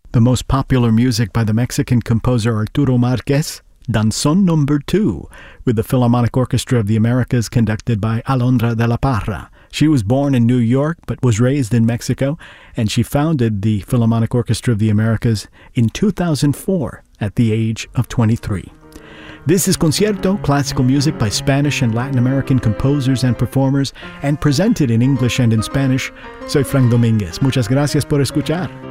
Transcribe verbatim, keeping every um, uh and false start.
The most popular music by the Mexican composer Arturo Márquez, Danzón Number Two, with the Philharmonic Orchestra of the Americas conducted by Alondra de la Parra. She was born in New York but was raised in Mexico, and she founded the Philharmonic Orchestra of the Americas in two thousand four at the age of twenty-three. This is Concierto, classical music by Spanish and Latin American composers and performers, and presented in English and in Spanish. Soy Frank Domínguez. Muchas gracias por escuchar.